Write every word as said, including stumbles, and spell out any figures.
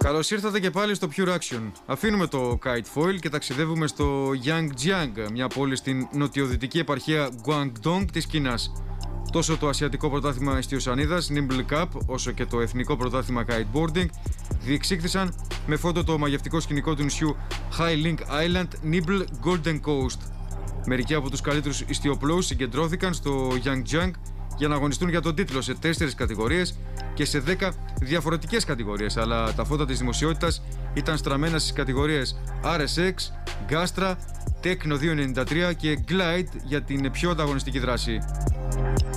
Καλώς ήρθατε και πάλι στο Pure Action. Αφήνουμε το Kite Foil και ταξιδεύουμε στο Yangjiang, μια πόλη στην νοτιοδυτική επαρχία Guangdong της Κίνας. Τόσο το ασιατικό πρωτάθλημα ιστιοσανίδας Nimble Cup, όσο και το εθνικό πρωτάθλημα kiteboarding διεξήχθησαν με φόντο το μαγευτικό σκηνικό του νησιού High Link Island Nimble Golden Coast. Μερικοί από τους καλύτερους ιστιοπλόους συγκεντρώθηκαν στο Yangjiang για να αγωνιστούν για τον τίτλο σε τέσσερις κατηγορίες και σε δέκα διαφορετικές κατηγορίες, αλλά τα φώτα της δημοσιότητας ήταν στραμμένα στις κατηγορίες αρ ες εξ, Gastra, Tecno διακόσια ενενήντα τρία και Glide για την πιο ανταγωνιστική δράση.